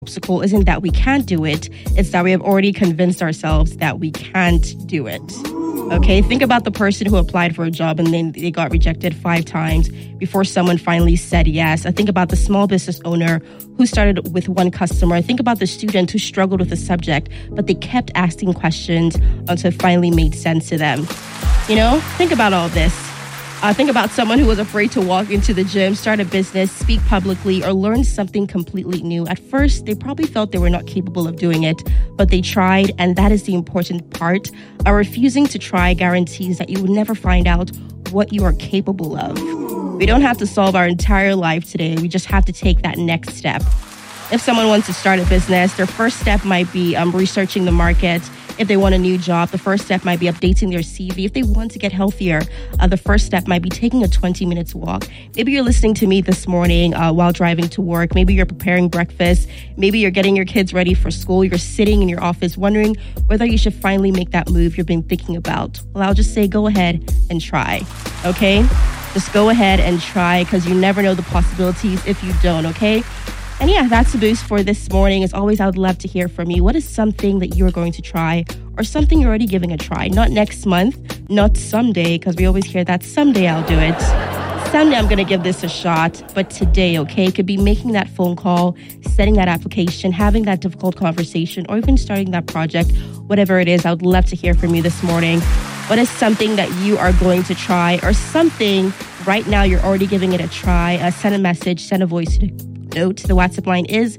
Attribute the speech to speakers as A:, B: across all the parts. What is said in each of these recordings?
A: obstacle isn't that we can't do it, it's that we have already convinced ourselves that we can't do it. Okay, think about the person who applied for a job and then they got rejected 5 times before someone finally said yes. I think about the small business owner who started with 1 customer. I think about the student who struggled with a subject, but they kept asking questions until it finally made sense to them. You know, think about all this. Think about someone who was afraid to walk into the gym, start a business, speak publicly, or learn something completely new. At first, they probably felt they were not capable of doing it, but they tried, and that is the important part. Refusing to try guarantees that you will never find out what you are capable of. We don't have to solve our entire life today. We just have to take that next step. If someone wants to start a business, their first step might be researching the market. If they want a new job, the first step might be updating their CV. If they want to get healthier, the first step might be taking a 20-minute walk. Maybe you're listening to me this morning while driving to work. Maybe you're preparing breakfast. Maybe you're getting your kids ready for school. You're sitting in your office wondering whether you should finally make that move you've been thinking about. Well, I'll just say go ahead and try, okay? Just go ahead and try because you never know the possibilities if you don't, okay? And yeah, that's the boost for this morning. As always, I would love to hear from you. What is something that you're going to try or something you're already giving a try? Not next month, not someday, because we always hear that someday I'll do it. Someday I'm going to give this a shot, but today, okay? It could be making that phone call, setting that application, having that difficult conversation, or even starting that project, whatever it is. I would love to hear from you this morning. What is something that you are going to try or something right now you're already giving it a try? Send a message, send a voice note. The WhatsApp line is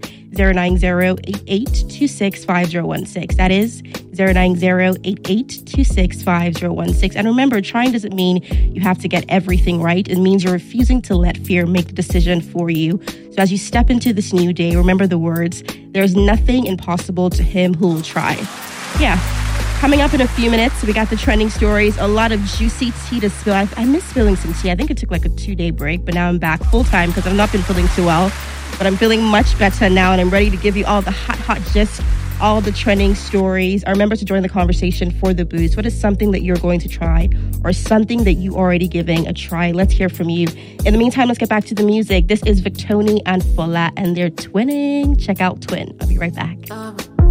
A: 090-8826-5016. That is 090-8826-5016. And remember, trying doesn't mean you have to get everything right. It means you're refusing to let fear make the decision for you. So as you step into this new day, remember the words, there's nothing impossible to him who will try. Yeah. Coming up in a few minutes, we got the trending stories, a lot of juicy tea to spill. I miss spilling some tea. I think it took like a 2-day break, but now I'm back full time because I've not been feeling too well. But I'm feeling much better now, and I'm ready to give you all the hot gist, all the trending stories. Remember to join the conversation for the boost. What is something that you're going to try or something that you already giving a try? Let's hear from you. In the meantime, let's get back to the music. This is Victoni and Fola, and they're twinning. Check out Twin. I'll be right back.